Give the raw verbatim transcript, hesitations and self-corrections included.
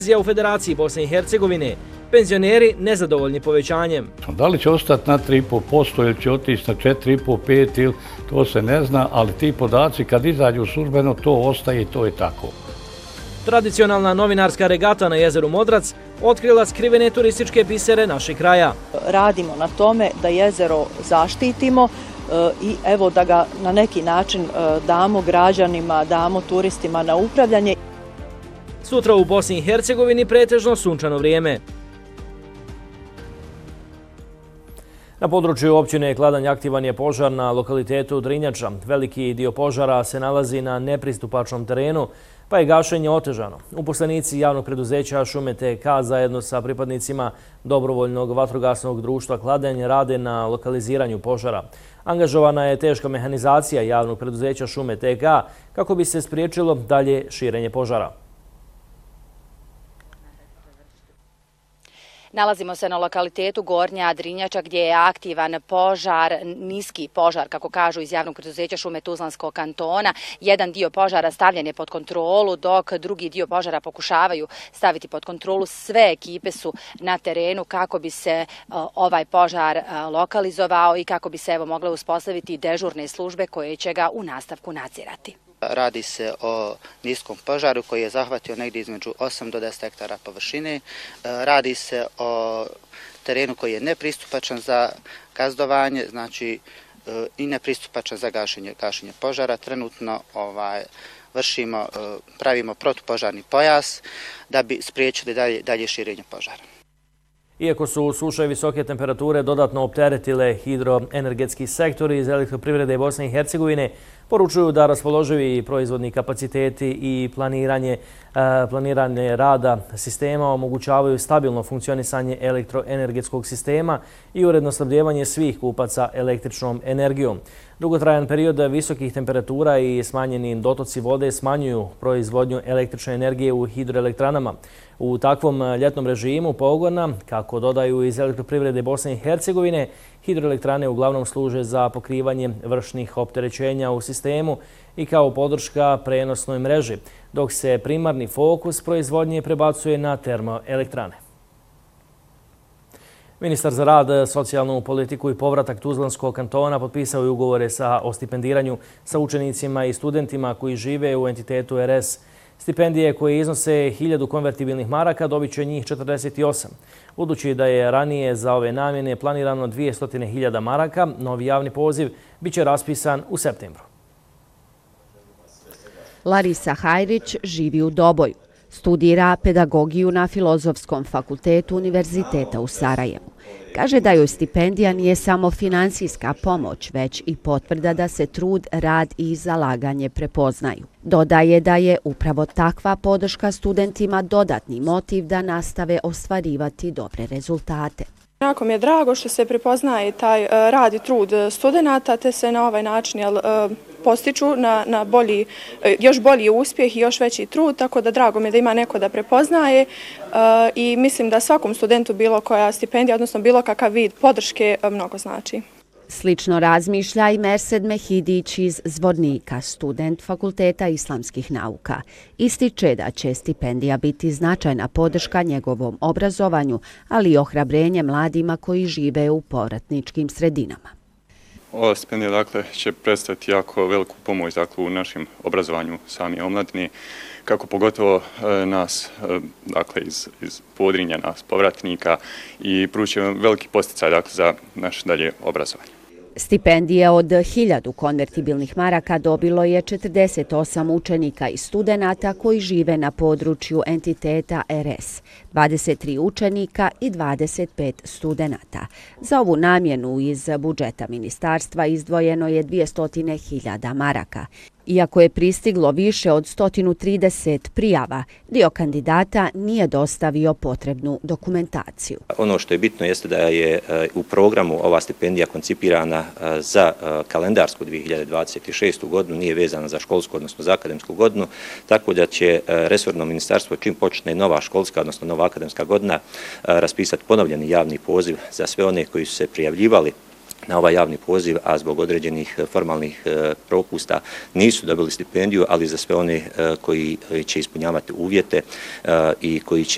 U Federaciji Bosne i Hercegovine penzioneri nezadovoljni povećanjem. Da li će ostati na tri i po posto ili će otići na četiri i po do pet ili to se ne zna, ali ti podaci kad izađu službeno to ostaje i to je tako. Tradicionalna novinarska regata na jezeru Modrac otkrila skrivene turističke bisere našeg kraja. Radimo na tome da jezero zaštitimo i evo da ga na neki način damo građanima, damo turistima na upravljanje. Sutra u Bosni i Hercegovini pretežno sunčano vrijeme. Na području općine Kladanj aktivan je požar na lokalitetu Drinjača. Veliki dio požara se nalazi na nepristupačnom terenu, pa je gašenje otežano. Uposlenici javnog preduzeća Šume T K zajedno sa pripadnicima dobrovoljnog vatrogasnog društva Kladanj rade na lokaliziranju požara. Angažovana je teška mehanizacija javnog preduzeća Šume T K kako bi se spriječilo dalje širenje požara. Nalazimo se na lokalitetu Gornja Drinjača gdje je aktivan požar, niski požar, kako kažu iz javnog preduzeća Šume Tuzlanskog kantona. Jedan dio požara stavljen je pod kontrolu, dok drugi dio požara pokušavaju staviti pod kontrolu. Sve ekipe su na terenu kako bi se ovaj požar lokalizovao i kako bi se evo mogle uspostaviti dežurne službe koje će ga u nastavku nadzirati. Radi se o niskom požaru koji je zahvatio negdje između osam do deset hektara površine. Radi se o terenu koji je nepristupačan za gazdovanje, znači i nepristupačan za gašenje, gašenje požara. Trenutno ovaj, vršimo, pravimo protupožarni pojas da bi spriječili dalje, dalje širenje požara. Iako su suša i visoke temperature dodatno opteretile hidroenergetski sektor iz elektroprivrede Bosne i Hercegovine, poručuju da raspoloživi proizvodni kapaciteti i planiranje, planiranje rada sistema omogućavaju stabilno funkcionisanje elektroenergetskog sistema i uredno snabdijevanje svih kupaca električnom energijom. Dugotrajan period visokih temperatura i smanjeni dotoci vode smanjuju proizvodnju električne energije u hidroelektranama. U takvom ljetnom režimu pogona, kako dodaju iz elektroprivrede Bosne i Hercegovine, hidroelektrane uglavnom služe za pokrivanje vršnih opterećenja u sistemu i kao podrška prenosnoj mreži, dok se primarni fokus proizvodnje prebacuje na termoelektrane. Ministar za rad, socijalnu politiku i povratak Tuzlanskog kantona potpisao je ugovore sa, o stipendiranju sa učenicima i studentima koji žive u entitetu R S. Stipendije koje iznose hiljadu konvertibilnih maraka dobit će njih četrdeset osam. Budući da je ranije za ove namjene planirano dvjesto hiljada maraka, novi javni poziv bit će raspisan u septembru. Larisa Hajrić živi u Doboju. Studira pedagogiju na Filozofskom fakultetu Univerziteta u Sarajevu. Kaže da joj stipendija nije samo finansijska pomoć, već i potvrda da se trud, rad i zalaganje prepoznaju. Dodaje da je upravo takva podrška studentima dodatni motiv da nastave ostvarivati dobre rezultate. Jako mi je drago što se prepoznaje taj rad i trud studenata, te se na ovaj način jel, postiču na, na bolji, još bolji uspjeh i još veći trud, tako da drago mi je da ima neko da prepoznaje i mislim da svakom studentu bilo koja stipendija, odnosno bilo kakav vid podrške mnogo znači. Slično razmišlja i Mersed Mehidić iz Zvornika, student Fakulteta islamskih nauka. Ističe da će stipendija biti značajna podrška njegovom obrazovanju, ali i ohrabrenje mladima koji žive u povratničkim sredinama. Ova stipendija dakle, će predstaviti jako veliku pomoć dakle, u našem obrazovanju sami omladini, kako pogotovo e, nas e, dakle, iz, iz Podrinja, nas povratnika i pruči veliki posticaj dakle, za naše dalje obrazovanje. Stipendije od hiljadu konvertibilnih maraka dobilo je četrdeset osam učenika i studenata koji žive na području entiteta R S, dvadeset tri učenika i dvadeset pet studenata. Za ovu namjenu iz budžeta ministarstva izdvojeno je dvjesto hiljada maraka. Iako je pristiglo više od sto trideset prijava, dio kandidata nije dostavio potrebnu dokumentaciju. Ono što je bitno jeste da je u programu ova stipendija koncipirana za kalendarsku dvije hiljade dvadeset šestu godinu, nije vezana za školsku, odnosno za akademsku godinu, tako da će resorno ministarstvo čim počne nova školska, odnosno nova akademska godina, raspisati ponovljeni javni poziv za sve one koji su se prijavljivali na ovaj javni poziv, a zbog određenih formalnih propusta nisu dobili stipendiju, ali za sve one koji će ispunjavati uvjete i koji će